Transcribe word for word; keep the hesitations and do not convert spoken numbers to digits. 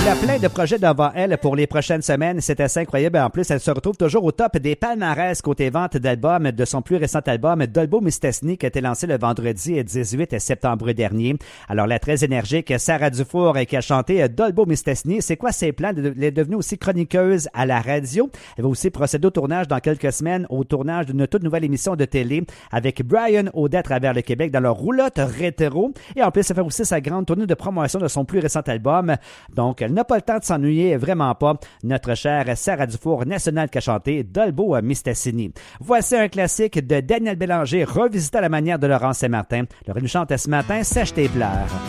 Elle a plein de projets devant elle pour les prochaines semaines. C'est assez incroyable. En plus, elle se retrouve toujours au top des palmarès côté vente d'albums de son plus récent album, Dolbo Mistassini, qui a été lancé le vendredi dix-huit septembre dernier. Alors, la très énergique Sarah Dufour qui a chanté Dolbo Mistassini, c'est quoi ses plans? Elle est devenue aussi chroniqueuse à la radio. Elle va aussi procéder au tournage dans quelques semaines, au tournage d'une toute nouvelle émission de télé avec Brian Audet à travers le Québec dans leur roulotte rétro. Et en plus, elle fait aussi sa grande tournée de promotion de son plus récent album. Donc, elle n'a pas le temps de s'ennuyer, vraiment pas. Notre chère Sarah Dufour, nationale qui a chanté Dolbo Mistassini. Voici un classique de Daniel Bélanger, revisité à la manière de Laurent Saint-Martin. Alors, il nous chante ce matin « Sèche tes pleurs ».